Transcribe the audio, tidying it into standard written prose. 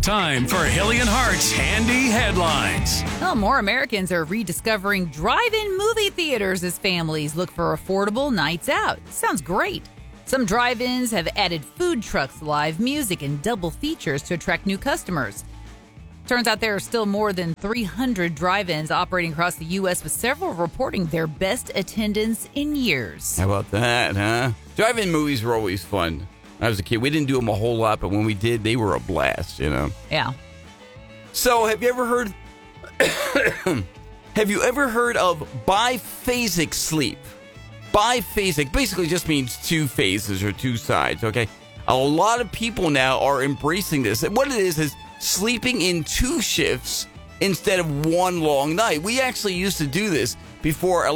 time for Hilly and Hart's Handy Headlines. Well, more Americans are rediscovering drive-in movie theaters as families look for affordable nights out. Sounds great. Some drive-ins have added food trucks, live music, and double features to attract new customers. Turns out there are still more than 300 drive-ins operating across the U.S., with several reporting their best attendance in years. How about that, huh? Drive-in movies were always fun. When I was a kid, we didn't do them a whole lot, but when we did, they were a blast, you know? Yeah. So, have you ever heard... have you ever heard of biphasic sleep? Biphasic basically just means two phases or two sides, okay? A lot of people now are embracing this. And what it is sleeping in two shifts instead of one long night. We actually used to do this before